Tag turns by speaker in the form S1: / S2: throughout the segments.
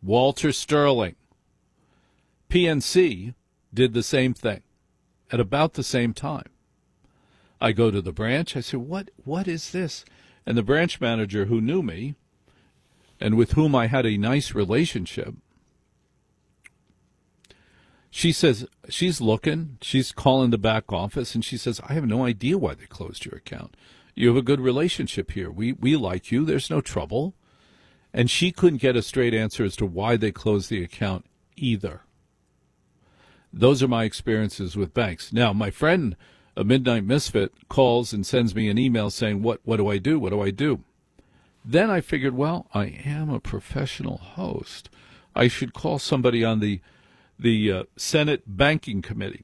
S1: Walter Sterling. PNC did the same thing at about the same time. I go to the branch. I say, what is this? And the branch manager, who knew me and with whom I had a nice relationship, she says, she's looking, she's calling the back office, and she says, I have no idea why they closed your account. You have a good relationship here. We like you. There's no trouble. And she couldn't get a straight answer as to why they closed the account either. Those are my experiences with banks. Now, my friend, a Midnight Misfit, calls and sends me an email saying, what do I do? What do I do? Then I figured, well, I am a professional host. I should call somebody on the Senate Banking Committee.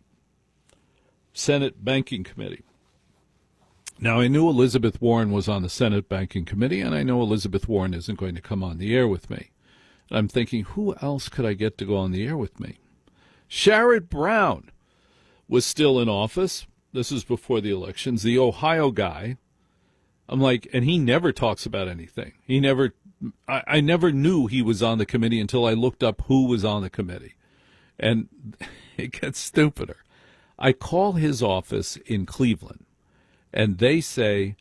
S1: Senate Banking Committee. Now, I knew Elizabeth Warren was on the Senate Banking Committee, and I know Elizabeth Warren isn't going to come on the air with me. And I'm thinking, who else could I get to go on the air with me? Sherrod Brown was still in office. This is before the elections. The Ohio guy. I'm like, and he never talks about anything. I never knew he was on the committee until I looked up who was on the committee. And it gets stupider. I call his office in Cleveland, and they say,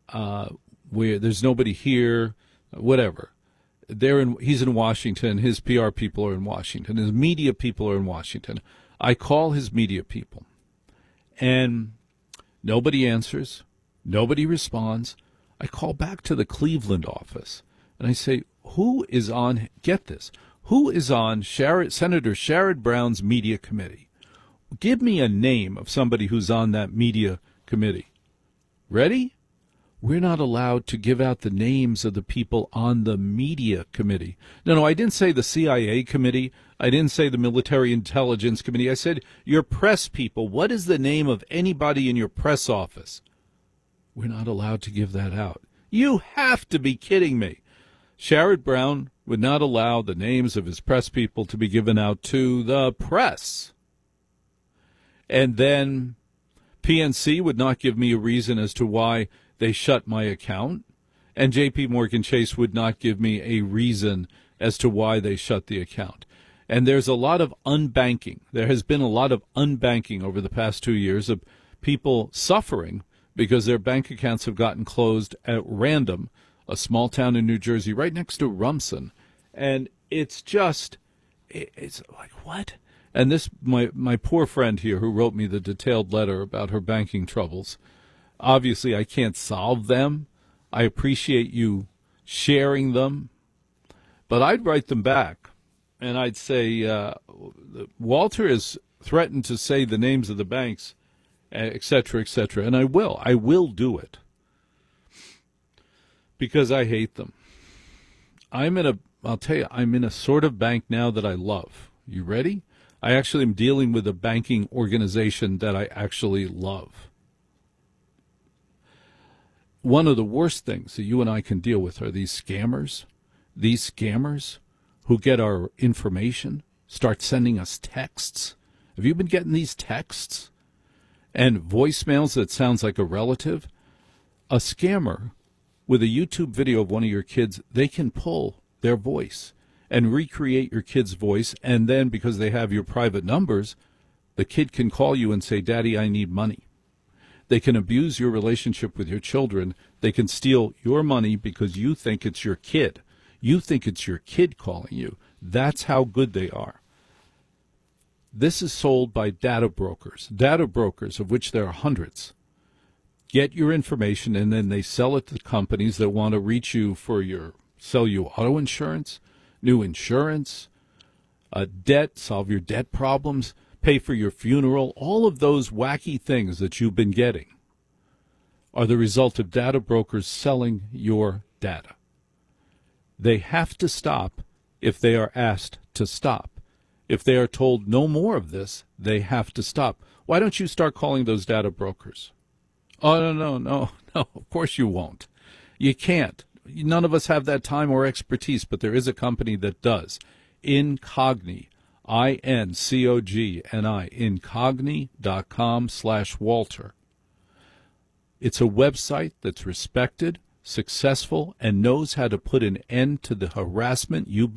S1: there's nobody here, whatever. He's in Washington. His PR people are in Washington. His media people are in Washington. I call his media people, and nobody answers. Nobody responds. I call back to the Cleveland office, and I say, who is on, get this, who is on Senator Sherrod Brown's media committee? Give me a name of somebody who's on that media committee. Ready? We're not allowed to give out the names of the people on the media committee. No, I didn't say the CIA committee. I didn't say the Military Intelligence Committee. I said your press people. What is the name of anybody in your press office? We're not allowed to give that out. You have to be kidding me. Sherrod Brown would not allow the names of his press people to be given out to the press. And then PNC would not give me a reason as to why they shut my account, and J.P. Morgan Chase would not give me a reason as to why they shut the account. And there's a lot of unbanking. There has been a lot of unbanking over the past 2 years of people suffering because their bank accounts have gotten closed at random, a small town in New Jersey right next to Rumson. And it's like, what? And this, my poor friend here who wrote me the detailed letter about her banking troubles, obviously I can't solve them. I appreciate you sharing them. But I'd write them back, and I'd say, Walter has threatened to say the names of the banks, et cetera, and I will do it, because I hate them. I'll tell you, I'm in a sort of bank now that I love. You ready? I actually am dealing with a banking organization that I actually love. One of the worst things that you and I can deal with are these scammers who get our information, start sending us texts. Have you been getting these texts and voicemails that sounds like a relative? A scammer with a YouTube video of one of your kids, they can pull their voice and recreate your kid's voice, and then because they have your private numbers, the kid can call you and say, Daddy, I need money. They can abuse your relationship with your children. They can steal your money because you think it's your kid. You think it's your kid calling you. That's how good they are. This is sold by data brokers, of which there are hundreds. Get your information, and then they sell it to companies that want to reach you sell you auto insurance, new insurance, debt, solve your debt problems, pay for your funeral. All of those wacky things that you've been getting are the result of data brokers selling your data. They have to stop if they are asked to stop. If they are told no more of this, they have to stop. Why don't you start calling those data brokers? Oh, no, of course you won't. You can't. None of us have that time or expertise, but there is a company that does. Incogni, Incogni, incogni.com/Walter. It's a website that's respected, successful, and knows how to put an end to the harassment you've